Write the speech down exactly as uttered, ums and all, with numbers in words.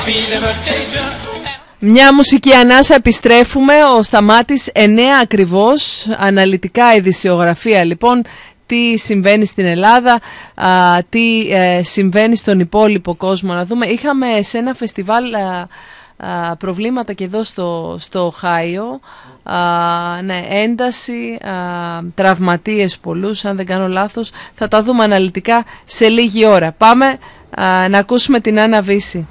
Μια μουσική ανάσα, επιστρέφουμε. Ο Σταμάτης, εννέα ακριβώς, αναλυτικά ειδησιογραφία λοιπόν. Τι συμβαίνει στην Ελλάδα, α, τι ε, συμβαίνει στον υπόλοιπο κόσμο. Να δούμε, είχαμε σε ένα φεστιβάλ α, α, προβλήματα και εδώ στο, στο Οχάιο. Α, ναι, ένταση, α, τραυματίες πολλούς, αν δεν κάνω λάθος. Θα τα δούμε αναλυτικά σε λίγη ώρα. Πάμε α, να ακούσουμε την Άννα Βύση.